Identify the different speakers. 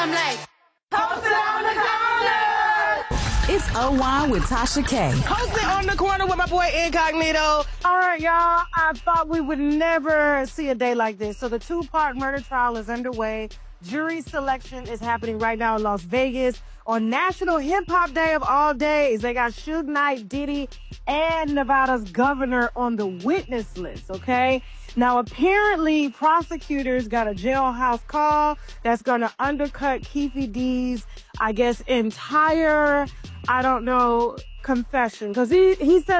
Speaker 1: I'm like, post it on the corner.
Speaker 2: It's O-Wine with Tasha K.
Speaker 3: Post it on the corner with my boy Incognito.
Speaker 4: All right, y'all. I thought we would never see a day like this. So the two-part murder trial is underway. Jury selection is happening right now in Las Vegas on National Hip Hop Day of all days. They got Suge Knight, Diddy, and Nevada's governor on the witness list, okay? Now, apparently, prosecutors got a jailhouse call that's going to undercut Keefe D's, I guess, entire, confession. Because he said